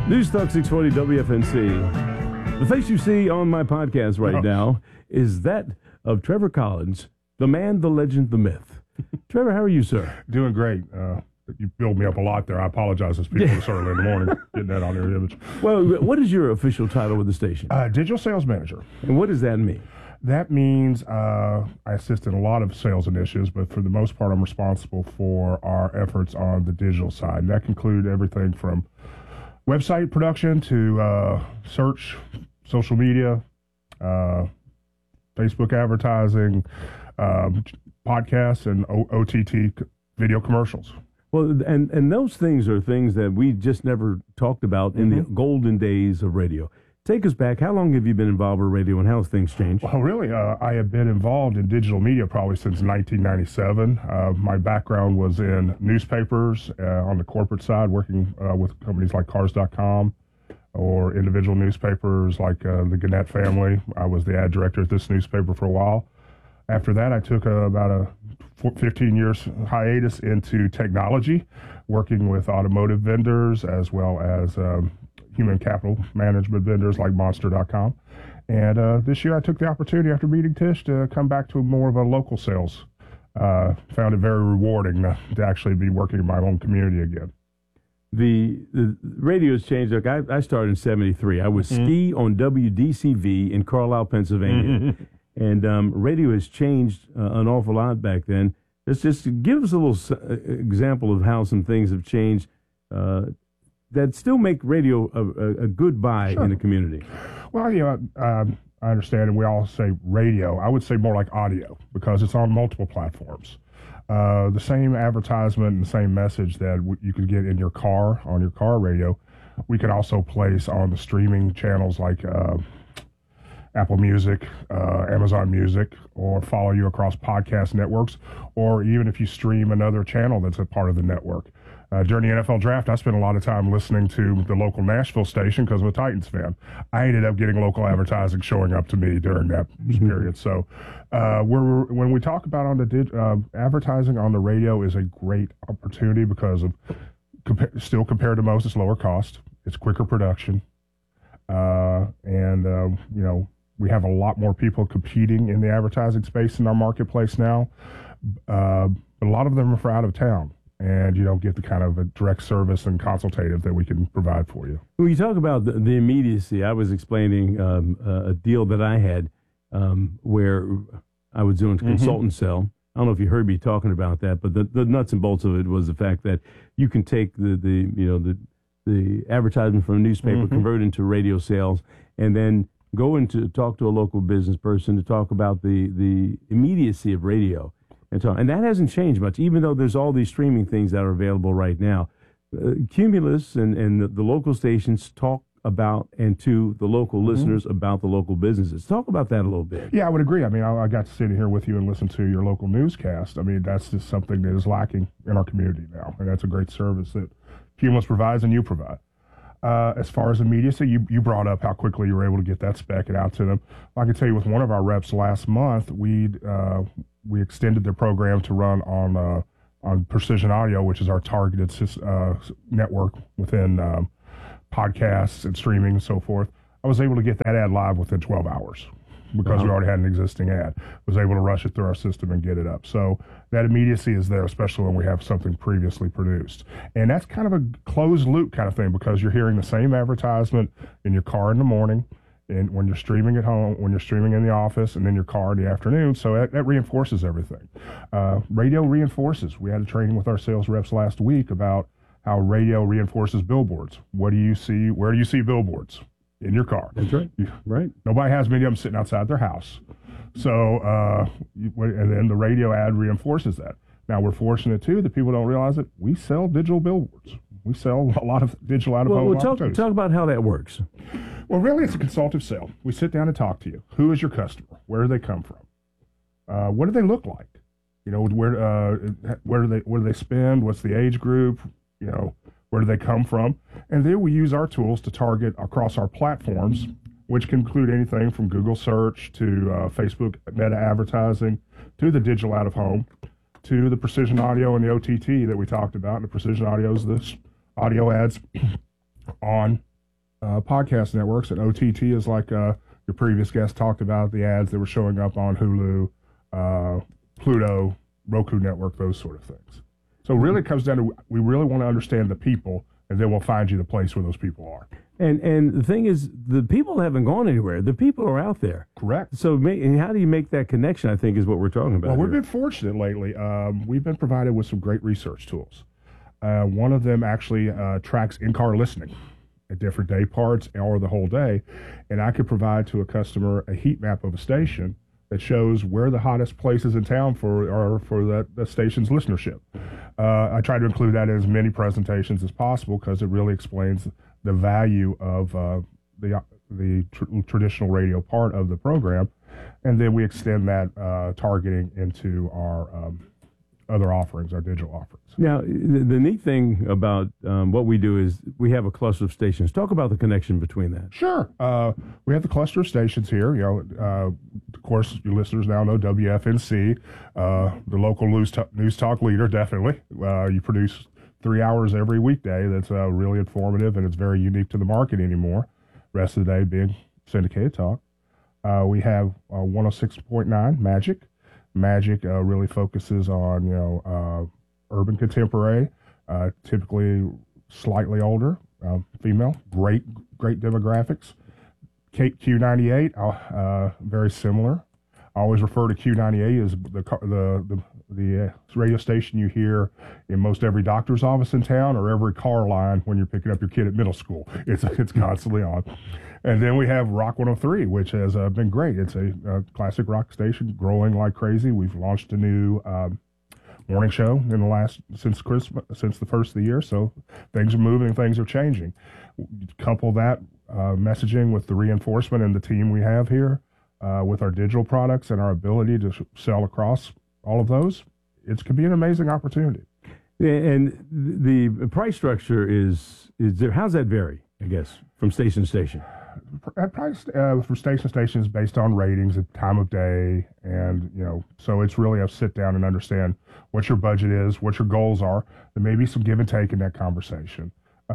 News Talk 640 WFNC. The face you see on my podcast right now is that of Trevor Collins, the man, the legend, the myth. Trevor, how are you, sir? Doing great. You build me up a lot there. I apologize as people this early in the morning getting that on their image. Well, what is your official title with the station? Digital sales manager. And what does that mean? That means I assist in a lot of sales initiatives, but for the most part, I'm responsible for our efforts on the digital side. And that can include everything from website production to search, social media, Facebook advertising, podcasts, and OTT video commercials. Well, and those things are things that we just never talked about in the golden days of radio. Take us back. How long have you been involved with radio, and how have things changed? Well, really, I have been involved in digital media probably since 1997. My background was in newspapers on the corporate side, working with companies like Cars.com or individual newspapers like the Gannett family. I was the ad director at this newspaper for a while. After that, I took about a 15 years hiatus into technology, working with automotive vendors as well as human capital management vendors like Monster.com. And this year I took the opportunity after meeting Tish to come back to more of a local sales. Found it very rewarding to actually be working in my own community again. The radio has changed. Look, I started in 73. I was ski on WDCV in Carlisle, Pennsylvania. And radio has changed an awful lot back then. Let's just give us a little example of how some things have changed that still make radio a good buy in the community. Well, I understand, and we all say radio. I would say more like audio because it's on multiple platforms. The same advertisement and the same message that you could get in your car, on your car radio, we could also place on the streaming channels like Apple Music, Amazon Music, or follow you across podcast networks, or even if you stream another channel that's a part of the network. During the NFL draft, I spent a lot of time listening to the local Nashville station because I'm a Titans fan. I ended up getting local advertising showing up to me during that period. So when we talk about on the advertising on the radio is a great opportunity because of still compared to most, it's lower cost, it's quicker production, and we have a lot more people competing in the advertising space in our marketplace now. But a lot of them are out of town. And you don't get the kind of a direct service and consultative that we can provide for you. When you talk about the immediacy, I was explaining a deal that I had where I was doing a consultant sell. I don't know if you heard me talking about that, but the nuts and bolts of it was the fact that you can take the advertisement from a newspaper, convert it into radio sales, and then go into talk to a local business person to talk about the immediacy of radio. And that hasn't changed much, even though there's all these streaming things that are available right now. Cumulus and the local stations talk about and to the local listeners about the local businesses. Talk about that a little bit. Yeah, I would agree. I mean, I got to sit here with you and listen to your local newscast. I mean, that's just something that is lacking in our community now, and that's a great service that Cumulus provides and you provide. As far as immediacy, you brought up how quickly you were able to get that spec out to them. I can tell you with one of our reps last month, we extended the program to run on Precision Audio, which is our targeted network within podcasts and streaming and so forth. I was able to get that ad live within 12 hours because we already had an existing ad. Was able to rush it through our system and get it up. So that immediacy is there, especially when we have something previously produced. And that's kind of a closed loop kind of thing because you're hearing the same advertisement in your car in the morning, and when you're streaming at home, when you're streaming in the office, and then your car in the afternoon. So that reinforces everything. Radio reinforces. We had a training with our sales reps last week about how radio reinforces billboards. What do you see? Where do you see billboards? In your car. That's right. Right. Nobody has many of them sitting outside their house. So, and then the radio ad reinforces that. Now, we're fortunate, too, that people don't realize it. We sell digital billboards. We sell a lot of digital out-of-home opportunities. Talk about how that works. Well, really, it's a consultative sale. We sit down and talk to you. Who is your customer? Where do they come from? What do they look like? Where do they spend? What's the age group? Where do they come from? And then we use our tools to target across our platforms, which can include anything from Google search to Facebook meta advertising to the digital out-of-home to the Precision Audio and the OTT that we talked about. And the Precision Audio is the audio ads on podcast networks, and OTT is like your previous guest talked about, the ads that were showing up on Hulu, Pluto, Roku Network, those sort of things. So really it comes down to, we really want to understand the people, and then we'll find you the place where those people are. And the thing is, the people haven't gone anywhere. The people are out there. Correct. So how do you make that connection, I think, is what we're talking about. Well, we've here. been fortunate lately. We've been provided with some great research tools. One of them actually tracks in-car listening at different day parts or the whole day. And I could provide to a customer a heat map of a station that shows where the hottest places in town are for that station's listenership. I try to include that in as many presentations as possible because it really explains the value of the traditional radio part of the program. And then we extend that targeting into our other offerings, our digital offerings. Now, the neat thing about what we do is we have a cluster of stations. Talk about the connection between that. Sure. We have the cluster of stations here. Of course, your listeners now know WFNC, the local news talk leader, definitely. You produce 3 hours every weekday. That's really informative, and it's very unique to the market anymore. Rest of the day being syndicated talk. We have 106.9 Magic. Magic really focuses on urban contemporary, typically slightly older, female, great demographics. Q98, very similar. I always refer to Q98 as the radio station you hear in most every doctor's office in town or every car line when you're picking up your kid at middle school. It's constantly on. And then we have Rock 103, which has been great. It's a classic rock station growing like crazy. We've launched a new morning show since the first of the year. So things are moving, things are changing. Couple that messaging with the reinforcement and the team we have here with our digital products and our ability to sell across all of those, it could be an amazing opportunity. And the price structure is there. How's that vary, I guess, from station to station? Price from station to station is based on ratings and time of day, and so it's really a sit down and understand what your budget is, what your goals are. There may be some give and take in that conversation.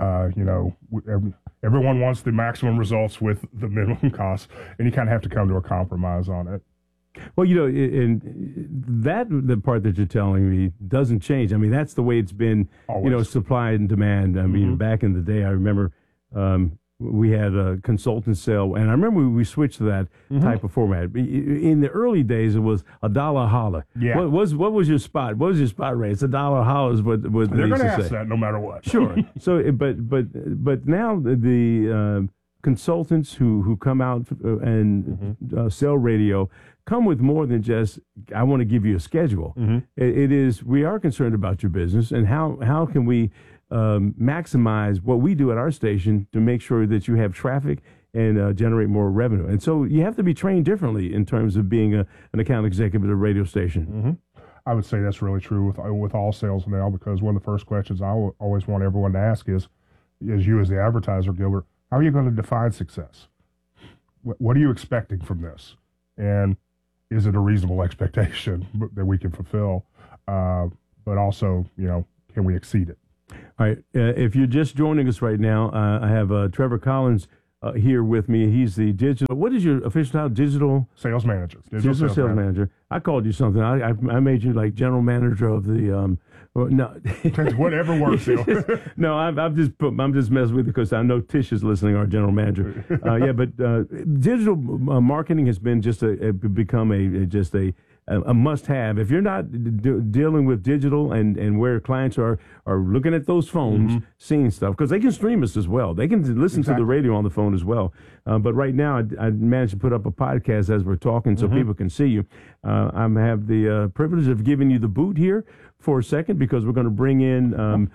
Everyone wants the maximum results with the minimum cost, and you kind of have to come to a compromise on it. Well, and the part that you're telling me doesn't change. I mean, that's the way it's been. Always. Supply and demand. I mean, back in the day, I remember we had a consultant sale, and I remember we switched to that type of format. In the early days, it was $1 a holler. Yeah. What was your spot? What was your spot rate? It's $1 a holler is what they're going to ask say. that no matter what. Sure. So, but now the consultants who come out and sell radio come with more than just, I want to give you a schedule. It is, we are concerned about your business and how can we maximize what we do at our station to make sure that you have traffic and generate more revenue. And so you have to be trained differently in terms of being an account executive at a radio station. I would say that's really true with all sales now, because one of the first questions I always want everyone to ask is you as the advertiser, Gilbert, how are you going to define success? What are you expecting from this? And is it a reasonable expectation that we can fulfill? But also, can we exceed it? All right. If you're just joining us right now, I have Trevor Collins here with me. He's the digital. What is your official title? Digital sales manager. Digital sales manager. I called you something. I made you like general manager of the. No, whatever works. No, I'm just messing with you because I know Tish is listening. Our general manager. But digital marketing has been become a must-have. If you're not dealing with digital and where clients are looking at those phones, seeing stuff, because they can stream us as well. They can listen to the radio on the phone as well. But right now, I managed to put up a podcast as we're talking so people can see you. I have the privilege of giving you the boot here for a second because we're going to bring in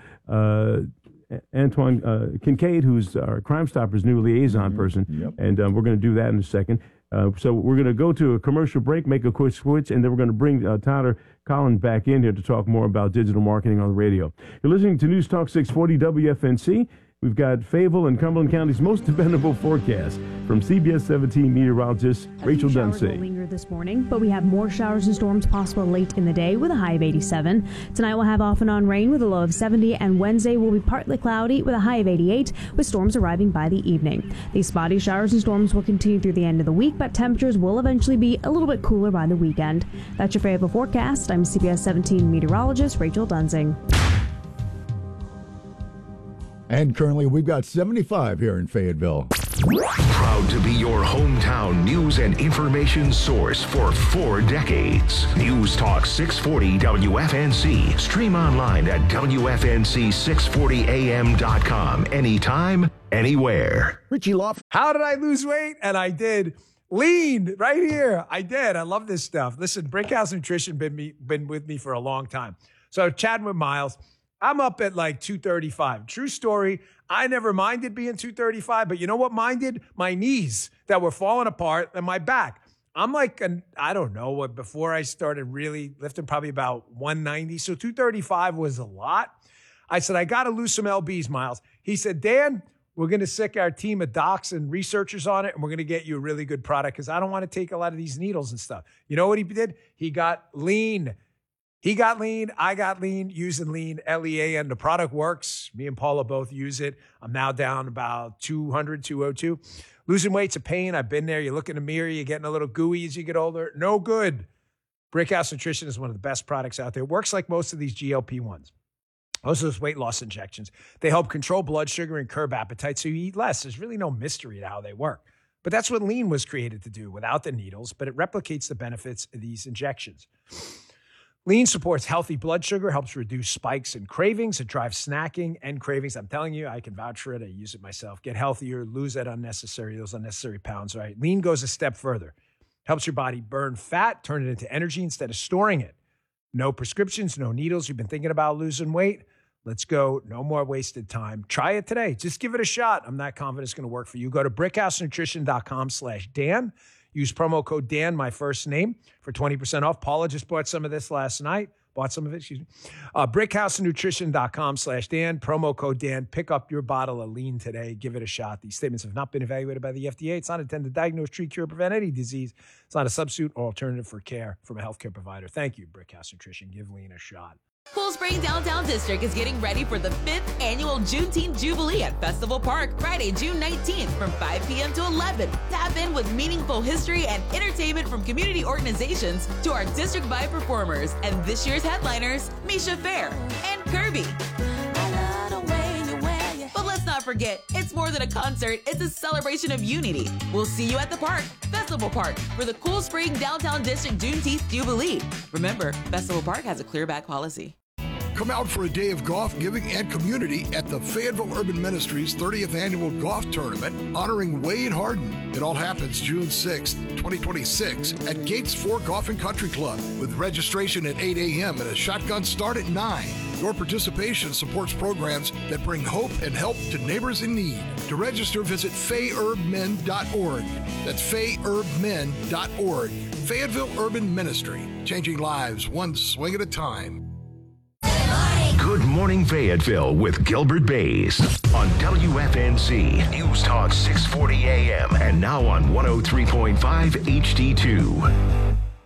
Antoine Kincaid, who's our Crime Stoppers' new liaison person, and we're going to do that in a second. So we're going to go to a commercial break, make a quick switch, and then we're going to bring Tyler Collins back in here to talk more about digital marketing on the radio. You're listening to News Talk 640 WFNC. We've got Fayetteville and Cumberland County's most dependable forecast from CBS 17 meteorologist Rachel Showers will Dunsey. linger this morning, but we have more showers and storms possible late in the day with a high of 87. Tonight we'll have off and on rain with a low of 70, and Wednesday will be partly cloudy with a high of 88, with storms arriving by the evening. These spotty showers and storms will continue through the end of the week, but temperatures will eventually be a little bit cooler by the weekend. That's your Fayetteville forecast. I'm CBS 17 meteorologist Rachel Dunsey. And currently, we've got 75 here in Fayetteville. Proud to be your hometown news and information source for 4 decades. News Talk 640 WFNC. Stream online at WFNC640am.com. Anytime, anywhere. Richie Loft. How did I lose weight? And I did. Lean right here. I did. I love this stuff. Listen, Brickhouse Nutrition been with me for a long time. So chatting with Miles, I'm up at like 235. True story. I never minded being 235, but you know what minded? My knees that were falling apart and my back. I'm like, I don't know what, before I started really lifting, probably about 190. So 235 was a lot. I said, I got to lose some LBs, Miles. He said, Dan, we're going to sick our team of docs and researchers on it, and we're going to get you a really good product because I don't want to take a lot of these needles and stuff. You know what he did? He got lean. He got lean. I got lean, using lean, L-E-A-N. The product works. Me and Paula both use it. I'm now down about 200, 202. Losing weight's a pain. I've been there. You look in the mirror, you're getting a little gooey as you get older. No good. Brickhouse Nutrition is one of the best products out there. It works like most of these GLP-1s. Most of those weight loss injections. They help control blood sugar and curb appetite so you eat less. There's really no mystery to how they work. But that's what lean was created to do without the needles, but it replicates the benefits of these injections. Lean supports healthy blood sugar, helps reduce spikes and cravings. It drives snacking and cravings. I'm telling you, I can vouch for it. I use it myself. Get healthier, lose those unnecessary pounds, right? Lean goes a step further. Helps your body burn fat, turn it into energy instead of storing it. No prescriptions, no needles. You've been thinking about losing weight? Let's go. No more wasted time. Try it today. Just give it a shot. I'm not confident it's going to work for you. Go to brickhousenutrition.com/Dan. Use promo code Dan, my first name, for 20% off. Paula just bought some of this last night. Brickhousenutrition.com/Dan. Promo code Dan. Pick up your bottle of lean today. Give it a shot. These statements have not been evaluated by the FDA. It's not intended to diagnose, treat, cure, prevent any disease. It's not a substitute or alternative for care from a healthcare provider. Thank you, Brickhouse Nutrition. Give lean a shot. Cool Spring Downtown District is getting ready for the 5th annual Juneteenth Jubilee at Festival Park, Friday, June 19th from 5 p.m. to 11. Tap in with meaningful history and entertainment from community organizations to our district-wide performers and this year's headliners, Misha Fair and Kirby. But let's not forget, it's more than a concert, it's a celebration of unity. We'll see you at the park, Festival Park, for the Cool Spring Downtown District Juneteenth Jubilee. Remember, Festival Park has a clearback policy. Come out for a day of golf, giving, and community at the Fayetteville Urban Ministries 30th Annual Golf Tournament honoring Wade Harden. It all happens June 6th, 2026 at Gates 4 Golf and Country Club with registration at 8 a.m. and a shotgun start at 9. Your participation supports programs that bring hope and help to neighbors in need. To register, visit fayerbmen.org. That's fayerbmen.org. Fayetteville Urban Ministry, changing lives one swing at a time. Good Morning Fayetteville with Gilbert Bays on WFNC News Talk 640 AM and now on 103.5 HD2.